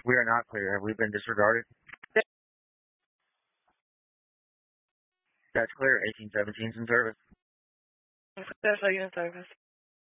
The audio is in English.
We are not clear. Have we been disregarded? That's clear. 1817's in service. That's how you're in service.